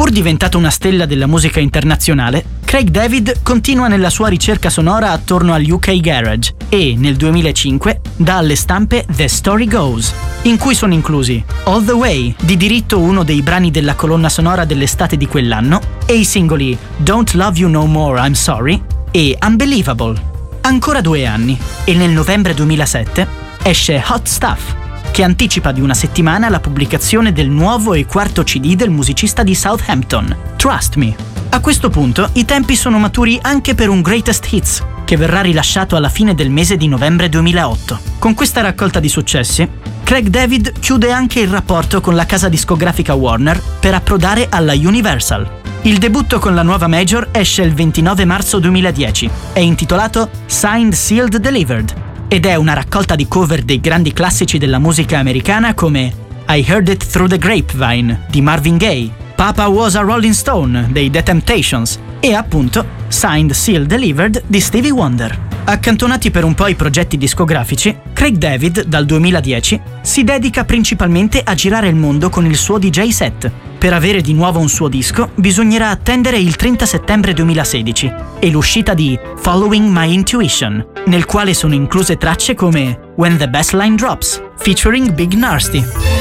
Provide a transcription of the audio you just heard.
Pur diventato una stella della musica internazionale, Craig David continua nella sua ricerca sonora attorno agli UK Garage e, nel 2005, dà alle stampe The Story Goes, in cui sono inclusi All the Way, di diritto uno dei brani della colonna sonora dell'estate di quell'anno, e i singoli Don't Love You No More, I'm Sorry e Unbelievable. Ancora 2 anni, e nel novembre 2007 esce Hot Stuff, che anticipa di una settimana la pubblicazione del nuovo e quarto CD del musicista di Southampton, Trust Me. A questo punto i tempi sono maturi anche per un Greatest Hits, che verrà rilasciato alla fine del mese di novembre 2008. Con questa raccolta di successi, Craig David chiude anche il rapporto con la casa discografica Warner per approdare alla Universal. Il debutto con la nuova major esce il 29 marzo 2010, è intitolato Signed, Sealed, Delivered, ed è una raccolta di cover dei grandi classici della musica americana come I Heard It Through the Grapevine di Marvin Gaye, Papa Was a Rolling Stone dei The Temptations e appunto Signed, Sealed, Delivered di Stevie Wonder. Accantonati per un po' i progetti discografici, Craig David, dal 2010, si dedica principalmente a girare il mondo con il suo DJ set. Per avere di nuovo un suo disco, bisognerà attendere il 30 settembre 2016 e l'uscita di Following My Intuition, nel quale sono incluse tracce come When the Bassline Drops, featuring Big Narsty.